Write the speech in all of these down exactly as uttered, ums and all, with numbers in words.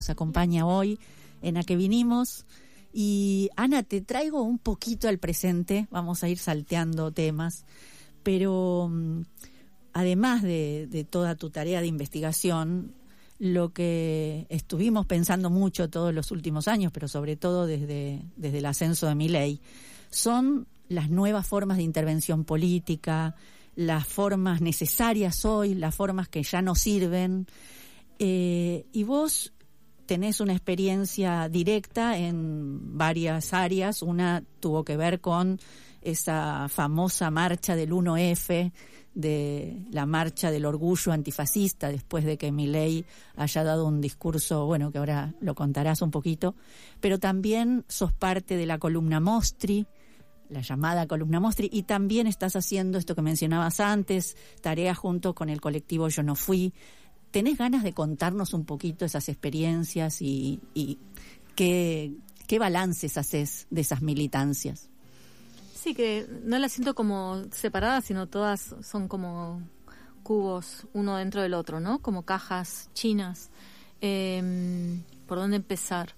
nos acompaña hoy en A Que Vinimos. Y Ana, te traigo un poquito al presente, vamos a ir salteando temas, pero um, además de, de toda tu tarea de investigación, lo que estuvimos pensando mucho todos los últimos años, pero sobre todo desde, desde el ascenso de Milei, son las nuevas formas de intervención política, las formas necesarias hoy, las formas que ya no sirven, eh, y vos tenés una experiencia directa en varias áreas. Una tuvo que ver con esa famosa marcha del uno efe, de la marcha del orgullo antifascista, después de que Milei haya dado un discurso, bueno, que ahora lo contarás un poquito, pero también sos parte de la columna Mostri, la llamada columna Mostri, y también estás haciendo esto que mencionabas antes, tareas junto con el colectivo Yo No Fui. ¿Tenés ganas de contarnos un poquito esas experiencias y, y qué, qué balances haces de esas militancias? Sí, que no las siento como separadas, sino todas son como cubos uno dentro del otro, ¿no? Como cajas chinas. Eh, ¿Por dónde empezar?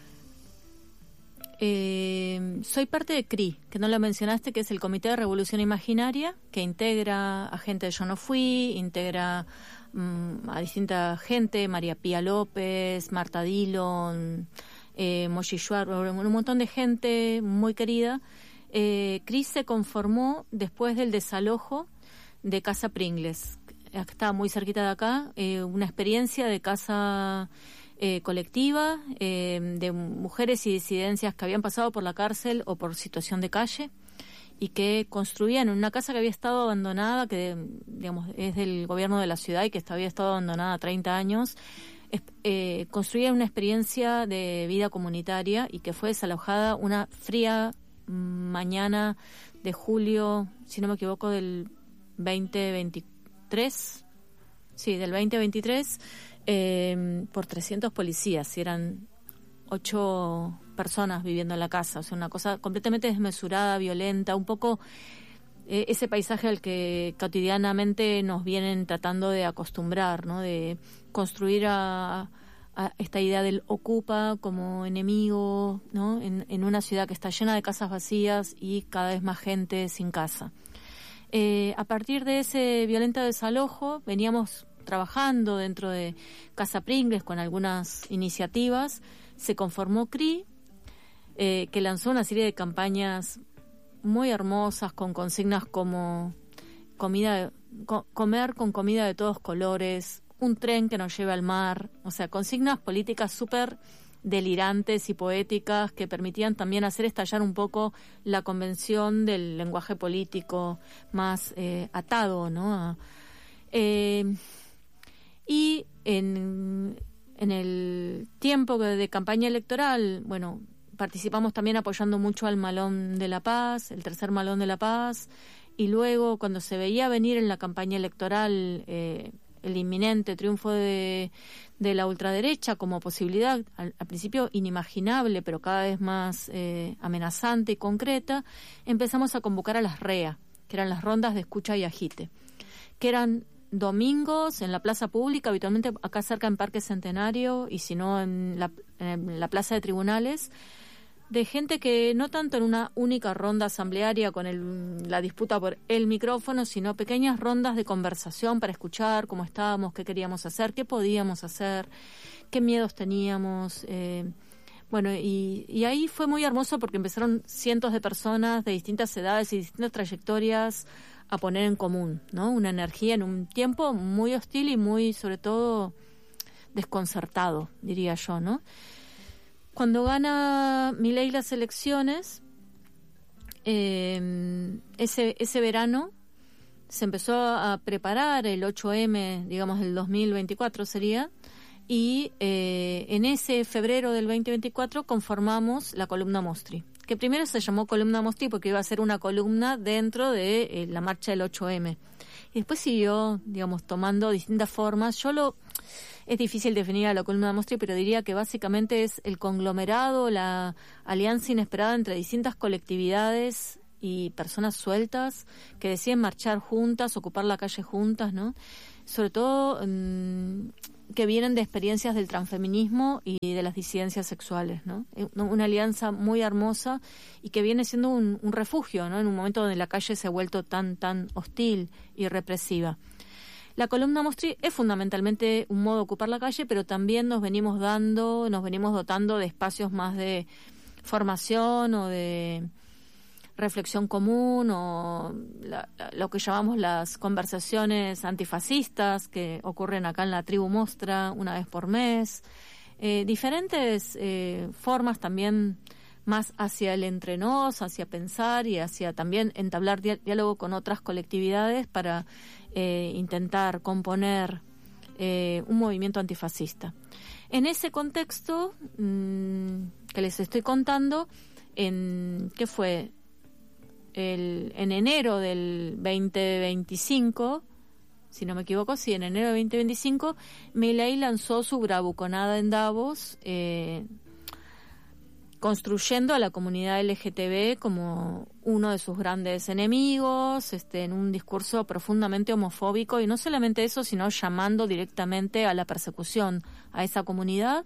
Eh, soy parte de C R I, que no lo mencionaste, que es el Comité de Revolución Imaginaria, que integra a gente de Yo No Fui, integra um, a distinta gente, María Pía López, Marta Dillon, eh, Moshi Schwartz, un montón de gente muy querida. Eh, C R I se conformó después del desalojo de Casa Pringles, que está muy cerquita de acá, eh, una experiencia de casa eh, colectiva, eh, de mujeres y disidencias que habían pasado por la cárcel o por situación de calle y que construían en una casa que había estado abandonada, que digamos es del gobierno de la ciudad y que había estado abandonada treinta años, eh, construían una experiencia de vida comunitaria y que fue desalojada una fría mañana de julio, si no me equivoco, del veinte veintitrés, sí, del veinte veintitrés, eh, por trescientos policías, y eran ocho personas viviendo en la casa, o sea, una cosa completamente desmesurada, violenta, un poco eh, ese paisaje al que cotidianamente nos vienen tratando de acostumbrar, ¿no? De construir a a esta idea del ocupa como enemigo, ¿no? En, en una ciudad que está llena de casas vacías y cada vez más gente sin casa. Eh, a partir de ese violento desalojo veníamos trabajando dentro de Casa Pringles con algunas iniciativas. Se conformó C R I, eh, que lanzó una serie de campañas muy hermosas con consignas como comida, co- comer con comida de todos colores, un tren que nos lleve al mar, o sea, consignas políticas súper delirantes y poéticas que permitían también hacer estallar un poco la convención del lenguaje político más eh, atado, ¿no? A, eh, y en, en el tiempo de campaña electoral, bueno, participamos también apoyando mucho al Malón de la Paz, el tercer Malón de la Paz, y luego cuando se veía venir en la campaña electoral eh, el inminente triunfo de, de la ultraderecha como posibilidad, al, al principio inimaginable, pero cada vez más eh, amenazante y concreta, empezamos a convocar a las R E A, que eran las rondas de escucha y agite, que eran domingos en la plaza pública, habitualmente acá cerca en Parque Centenario, y si no en la, en la plaza de tribunales, de gente que no tanto en una única ronda asamblearia con el, la disputa por el micrófono, sino pequeñas rondas de conversación para escuchar cómo estábamos, qué queríamos hacer, qué podíamos hacer, qué miedos teníamos. Eh, bueno, y, y ahí fue muy hermoso porque empezaron cientos de personas de distintas edades y distintas trayectorias a poner en común, ¿no? Una energía en un tiempo muy hostil y muy, sobre todo, desconcertado, diría yo, ¿no? Cuando gana Milei las elecciones, eh, ese ese verano se empezó a preparar el ocho eme, digamos, del dos mil veinticuatro sería, y eh, en ese febrero del veinte veinticuatro conformamos la columna Mostri, que primero se llamó columna Mostri porque iba a ser una columna dentro de eh, la marcha del ocho eme. Y después siguió, digamos, tomando distintas formas. Yo lo... Es difícil definir a la columna Mostri, pero diría que básicamente es el conglomerado, la alianza inesperada entre distintas colectividades y personas sueltas que deciden marchar juntas, ocupar la calle juntas, ¿no? Sobre todo mmm, que vienen de experiencias del transfeminismo y de las disidencias sexuales, ¿no? Una alianza muy hermosa y que viene siendo un, un refugio, ¿no? En un momento donde la calle se ha vuelto tan, tan hostil y represiva. La columna Mostri es fundamentalmente un modo de ocupar la calle, pero también nos venimos dando, nos venimos dotando de espacios más de formación o de reflexión común, o la, lo que llamamos las conversaciones antifascistas que ocurren acá en la tribu Mostra una vez por mes, eh, diferentes eh, formas también más hacia el entre nos, hacia pensar y hacia también entablar di- diálogo con otras colectividades para eh, intentar componer eh, un movimiento antifascista. En ese contexto mmm, que les estoy contando, en ¿qué fue? El, en enero del veinte veinticinco, si no me equivoco, sí, en enero del veinte veinticinco, Milei lanzó su bravuconada en Davos, eh, construyendo a la comunidad L G T B como uno de sus grandes enemigos, este, en un discurso profundamente homofóbico, y no solamente eso, sino llamando directamente a la persecución a esa comunidad.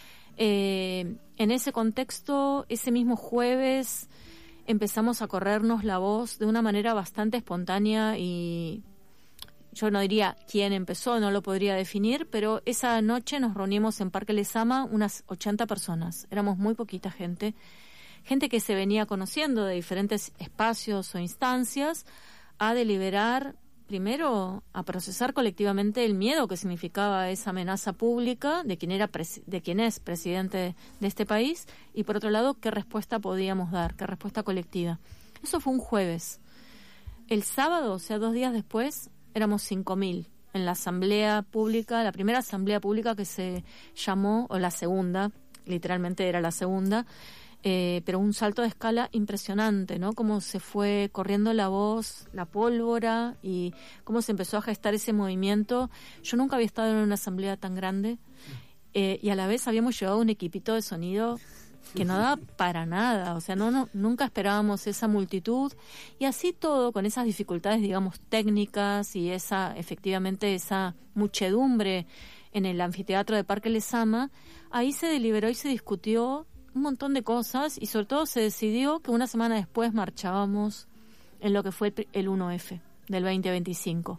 Eh, en ese contexto, ese mismo jueves empezamos a corrernos la voz de una manera bastante espontánea, y yo no diría quién empezó, no lo podría definir, pero esa noche nos reunimos en Parque Lezama unas ochenta personas. Éramos muy poquita gente, gente que se venía conociendo de diferentes espacios o instancias, a deliberar, primero a procesar colectivamente el miedo que significaba esa amenaza pública de quien era pres- de quien es presidente de este país, y por otro lado qué respuesta podíamos dar, qué respuesta colectiva. Eso fue un jueves. El sábado, o sea, dos días después, éramos cinco mil en la asamblea pública, la primera asamblea pública que se llamó, o la segunda, literalmente era la segunda, Eh, pero un salto de escala impresionante, ¿no? Cómo se fue corriendo la voz, la pólvora, y cómo se empezó a gestar ese movimiento. Yo nunca había estado en una asamblea tan grande, eh, y a la vez habíamos llevado un equipito de sonido que no daba para nada, o sea, no, no nunca esperábamos esa multitud, y así todo, con esas dificultades, digamos, técnicas, y esa, efectivamente, esa muchedumbre en el anfiteatro de Parque Lezama, ahí se deliberó y se discutió un montón de cosas, y sobre todo se decidió que una semana después marchábamos en lo que fue el, el uno efe del veinte veinticinco.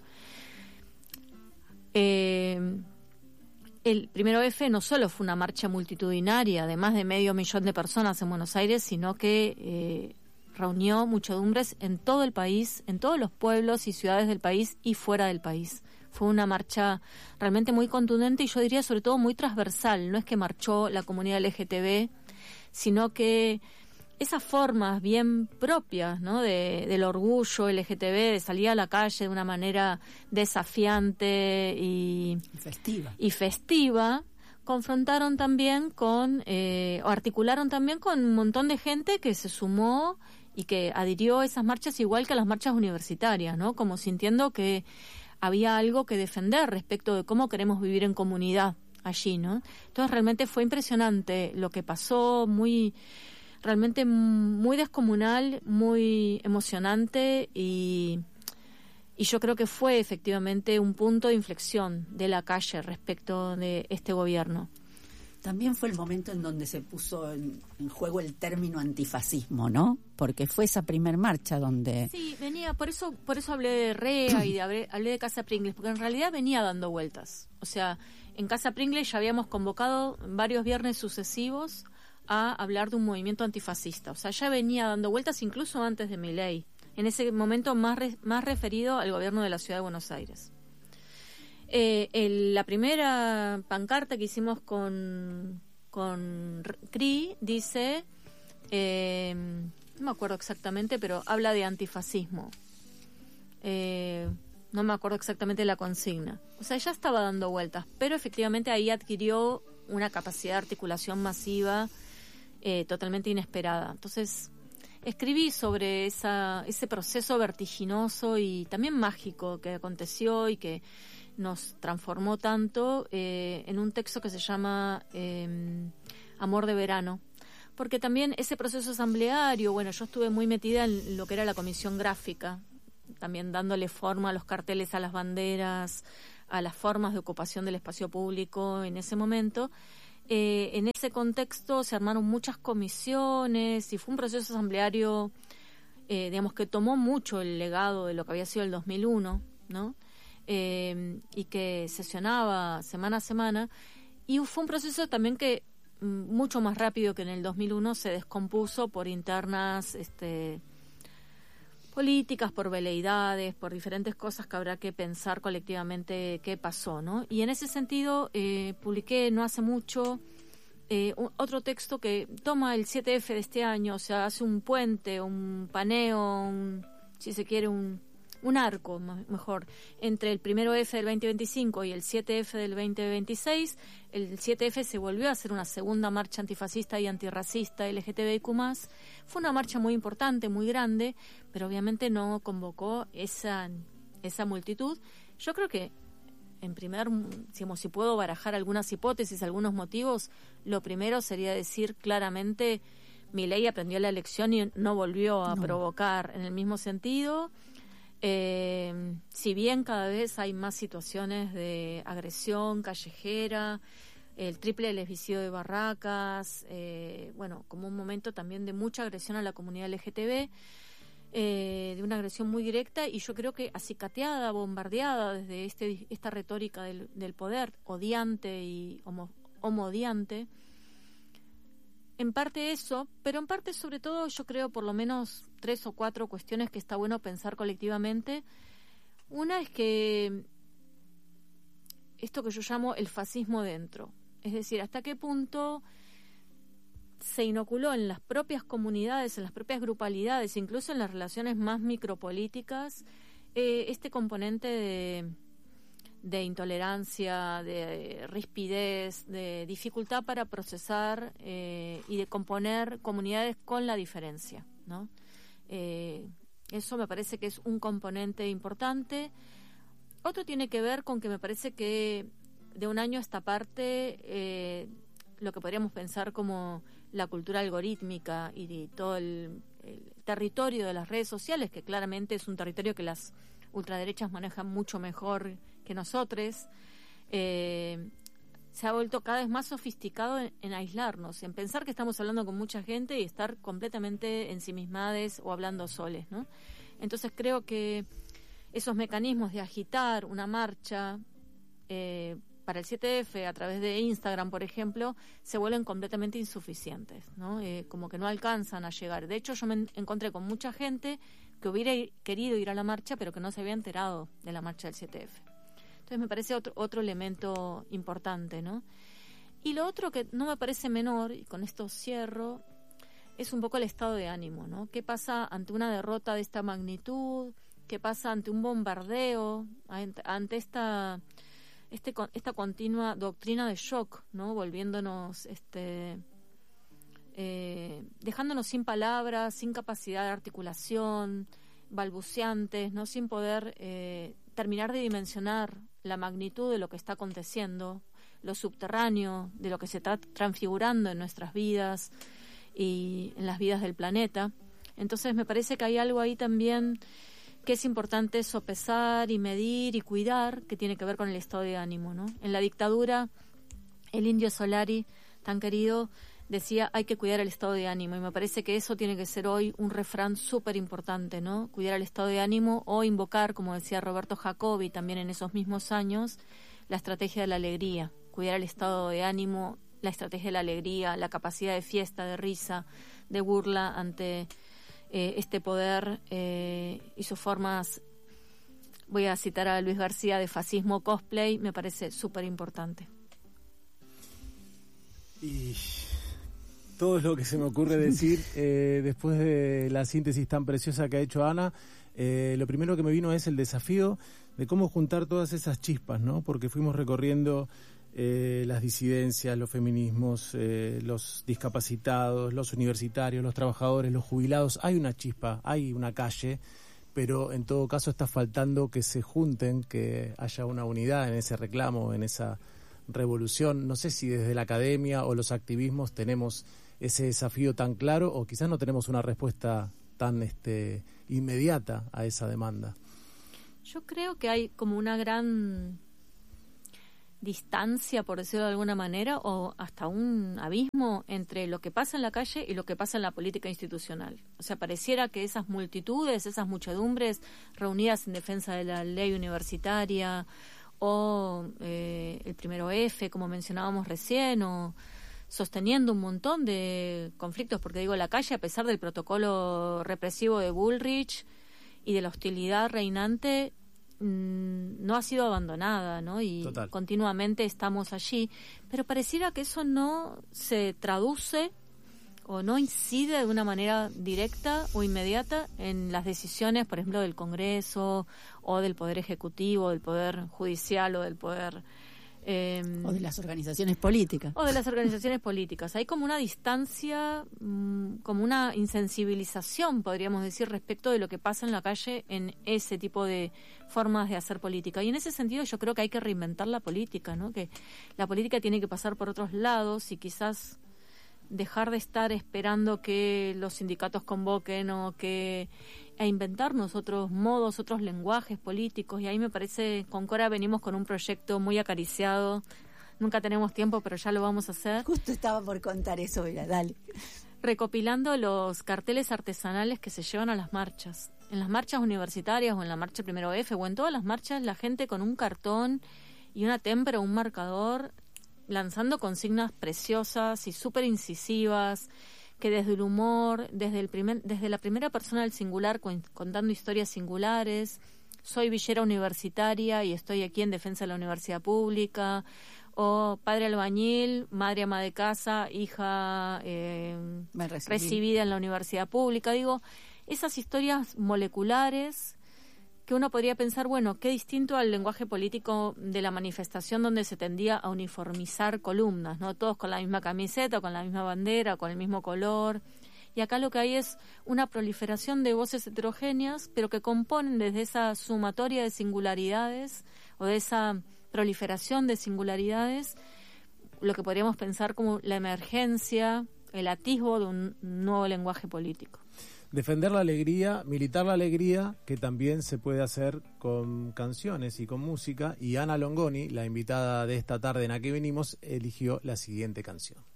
Eh, el primero efe no solo fue una marcha multitudinaria de más de medio millón de personas en Buenos Aires, sino que eh, reunió muchedumbres en todo el país, en todos los pueblos y ciudades del país y fuera del país. Fue una marcha realmente muy contundente, y yo diría sobre todo muy transversal. No es que marchó la comunidad L G T B, sino que esas formas bien propias, ¿no?, de, del orgullo L G T B, de salir a la calle de una manera desafiante y, y festiva, y festiva, confrontaron también con, eh, o articularon también con un montón de gente que se sumó y que adhirió a esas marchas, igual que a las marchas universitarias, ¿no?, como sintiendo que había algo que defender respecto de cómo queremos vivir en comunidad allí, ¿no? Entonces realmente fue impresionante lo que pasó, muy, realmente muy descomunal, muy emocionante, y, y yo creo que fue efectivamente un punto de inflexión de la calle respecto de este gobierno. También fue el momento en donde se puso en, en juego el término antifascismo, ¿no? Porque fue esa primer marcha donde... Sí, venía, por eso por eso hablé de REA y de, hablé, hablé de Casa Pringles, porque en realidad venía dando vueltas. O sea, en Casa Pringles ya habíamos convocado varios viernes sucesivos a hablar de un movimiento antifascista. O sea, ya venía dando vueltas incluso antes de Milei. En ese momento más, re, más referido al gobierno de la Ciudad de Buenos Aires. Eh, el, la primera pancarta que hicimos con, con C R I dice, eh, no me acuerdo exactamente, pero habla de antifascismo. Eh, no me acuerdo exactamente la consigna. O sea, ya estaba dando vueltas, pero efectivamente ahí adquirió una capacidad de articulación masiva eh, totalmente inesperada. Entonces, escribí sobre esa, ese proceso vertiginoso y también mágico que aconteció y que nos transformó tanto eh, en un texto que se llama eh, Amor de Verano, porque también ese proceso asambleario, bueno, yo estuve muy metida en lo que era la comisión gráfica, también dándole forma a los carteles, a las banderas, a las formas de ocupación del espacio público en ese momento. Eh, en ese contexto se armaron muchas comisiones y fue un proceso asambleario, eh, digamos, que tomó mucho el legado de lo que había sido el dos mil uno, ¿no? Eh, y que sesionaba semana a semana, y fue un proceso también que mucho más rápido que en el dos mil uno se descompuso por internas este, políticas, por veleidades, por diferentes cosas que habrá que pensar colectivamente qué pasó, ¿no? Y en ese sentido eh, publiqué no hace mucho eh, un, otro texto que toma el siete efe de este año, o sea, hace un puente, un paneo, un, si se quiere, un, un arco, mejor, entre el primero efe del veinte veinticinco y el siete efe del veinte veintiséis. El siete efe se volvió a hacer una segunda marcha antifascista y antirracista L G T B I Q más. Fue una marcha muy importante, muy grande, pero obviamente no convocó esa, esa multitud. Yo creo que, en primer, digamos, si puedo barajar algunas hipótesis, algunos motivos, lo primero sería decir claramente, Milei aprendió la lección y no volvió a no. provocar en el mismo sentido. Eh, si bien cada vez hay más situaciones de agresión callejera, el triple del homicidio de Barracas, eh, bueno, como un momento también de mucha agresión a la comunidad L G T B, eh, de una agresión muy directa, y yo creo que acicateada, bombardeada desde este esta retórica del, del poder odiante y homo, homodiante. En parte eso, pero en parte sobre todo yo creo por lo menos tres o cuatro cuestiones que está bueno pensar colectivamente. Una es que esto que yo llamo el fascismo dentro, es decir, hasta qué punto se inoculó en las propias comunidades, en las propias grupalidades, incluso en las relaciones más micropolíticas, eh, este componente de... de intolerancia, de rispidez, de dificultad para procesar eh, y de componer comunidades con la diferencia, ¿no? Eh, eso me parece que es un componente importante. Otro tiene que ver con que me parece que de un año a esta parte eh, lo que podríamos pensar como la cultura algorítmica y de todo el, el territorio de las redes sociales, que claramente es un territorio que las ultraderechas manejan mucho mejor que nosotros, eh, se ha vuelto cada vez más sofisticado en, en aislarnos, en pensar que estamos hablando con mucha gente y estar completamente ensimismades o hablando soles, ¿no? Entonces creo que esos mecanismos de agitar una marcha eh, para el siete efe a través de Instagram, por ejemplo, se vuelven completamente insuficientes, ¿no? Eh, como que no alcanzan a llegar. De hecho, yo me encontré con mucha gente que hubiera querido ir a la marcha, pero que no se había enterado de la marcha del siete efe. Entonces me parece otro, otro elemento importante, ¿no? Y lo otro que no me parece menor, y con esto cierro, es un poco el estado de ánimo, ¿no? ¿Qué pasa ante una derrota de esta magnitud? ¿Qué pasa ante un bombardeo? Ante esta, este, esta continua doctrina de shock, ¿no? Volviéndonos, este, eh, dejándonos sin palabras, sin capacidad de articulación, balbuceantes, ¿no? Sin poder eh, terminar de dimensionar la magnitud de lo que está aconteciendo, lo subterráneo, de lo que se está transfigurando en nuestras vidas y en las vidas del planeta. Entonces me parece que hay algo ahí también que es importante sopesar y medir y cuidar, que tiene que ver con el estado de ánimo, ¿no? En la dictadura, el indio Solari, tan querido, decía hay que cuidar el estado de ánimo, y me parece que eso tiene que ser hoy un refrán súper importante, ¿no? Cuidar el estado de ánimo, o invocar, como decía Roberto Jacobi también en esos mismos años, la estrategia de la alegría, cuidar el estado de ánimo, la estrategia de la alegría, la capacidad de fiesta, de risa, de burla ante eh, este poder eh, y sus formas. Voy a citar a Luis García, de fascismo cosplay, me parece súper importante. Y todo es lo que se me ocurre decir eh, después de la síntesis tan preciosa que ha hecho Ana. Eh, lo primero que me vino es el desafío de cómo juntar todas esas chispas, ¿no? Porque fuimos recorriendo eh, las disidencias, los feminismos, eh, los discapacitados, los universitarios, los trabajadores, los jubilados. Hay una chispa, hay una calle, pero en todo caso está faltando que se junten, que haya una unidad en ese reclamo, en esa revolución. No sé si desde la academia o los activismos tenemos ese desafío tan claro, o quizás no tenemos una respuesta tan este, inmediata a esa demanda. Yo creo que hay como una gran distancia, por decirlo de alguna manera, o hasta un abismo entre lo que pasa en la calle y lo que pasa en la política institucional. O sea, pareciera que esas multitudes, esas muchedumbres reunidas en defensa de la ley universitaria o eh, el primero F, como mencionábamos recién, o sosteniendo un montón de conflictos, porque digo, la calle, a pesar del protocolo represivo de Bullrich y de la hostilidad reinante, no ha sido abandonada, ¿no? Y Total. Continuamente estamos allí, pero pareciera que eso no se traduce o no incide de una manera directa o inmediata en las decisiones, por ejemplo, del Congreso o del Poder Ejecutivo, del Poder Judicial o del Poder... Eh, o de las organizaciones políticas. O de las organizaciones políticas. Hay como una distancia, mmm, como una insensibilización, podríamos decir, respecto de lo que pasa en la calle en ese tipo de formas de hacer política. Y en ese sentido yo creo que hay que reinventar la política, ¿no? Que la política tiene que pasar por otros lados y quizás dejar de estar esperando que los sindicatos convoquen o que a inventarnos otros modos, otros lenguajes políticos. Y ahí me parece, con Cora venimos con un proyecto muy acariciado. Nunca tenemos tiempo, pero ya lo vamos a hacer. Justo estaba por contar eso, mira, dale. Recopilando los carteles artesanales que se llevan a las marchas. En las marchas universitarias o en la marcha primero F o en todas las marchas, la gente con un cartón y una témpera o un marcador lanzando consignas preciosas y súper incisivas, que desde el humor, desde el primer, desde la primera persona del singular, contando historias singulares, soy villera universitaria y estoy aquí en defensa de la universidad pública, o padre albañil, madre ama de casa, hija eh, recibida en la universidad pública. Digo, esas historias moleculares que uno podría pensar, bueno, qué distinto al lenguaje político de la manifestación donde se tendía a uniformizar columnas, ¿no? Todos con la misma camiseta, con la misma bandera, con el mismo color. Y acá lo que hay es una proliferación de voces heterogéneas, pero que componen desde esa sumatoria de singularidades o de esa proliferación de singularidades lo que podríamos pensar como la emergencia, el atisbo de un nuevo lenguaje político. Defender la alegría, militar la alegría, que también se puede hacer con canciones y con música. Y Ana Longoni, la invitada de esta tarde en A Qué Venimos, eligió la siguiente canción.